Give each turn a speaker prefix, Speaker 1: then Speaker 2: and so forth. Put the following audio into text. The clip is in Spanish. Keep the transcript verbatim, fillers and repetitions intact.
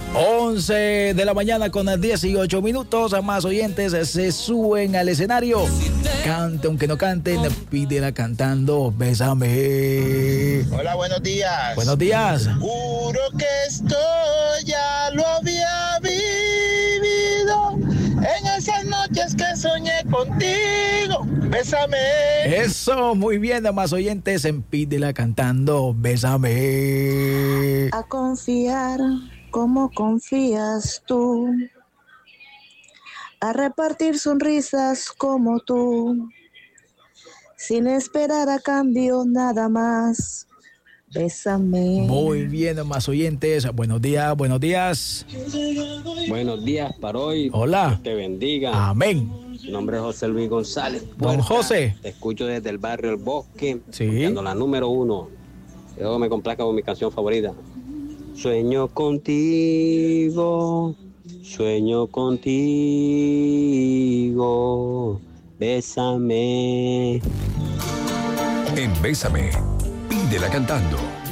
Speaker 1: once de la mañana con dieciocho minutos. Más oyentes se suben al escenario. Cante aunque no canten, pídela cantando, bésame.
Speaker 2: Hola, buenos días.
Speaker 1: Buenos días.
Speaker 2: Juro que esto ya lo había vivido en esas noches que soñé contigo. Bésame.
Speaker 1: Eso, muy bien, más oyentes en pídela cantando, bésame.
Speaker 3: A confiar como confías tú, a repartir sonrisas como tú, sin esperar a cambio nada más. Bésame.
Speaker 1: Muy bien, más oyentes. Buenos días, buenos días.
Speaker 4: Buenos días para hoy.
Speaker 1: Hola.
Speaker 4: Dios te bendiga.
Speaker 1: Amén.
Speaker 4: Mi nombre es José Luis González.
Speaker 1: Don
Speaker 4: Puerta.
Speaker 1: José.
Speaker 4: Te escucho desde el barrio El Bosque.
Speaker 1: Sí.
Speaker 4: Escuchando la número uno. Yo me complazca con mi canción favorita. Sueño contigo, sueño contigo, bésame.
Speaker 5: En Bésame, pídela cantando.